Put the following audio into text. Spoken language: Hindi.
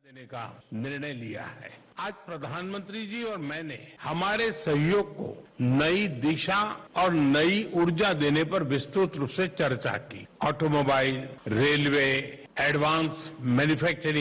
देने का निर्णय लिया है। आज प्रधानमंत्री जी और मैंने हमारे सहयोग को नई दिशा और नई ऊर्जा देने पर विस्तृत रूप से चर्चा की। Automobile, railway, advance manufacturing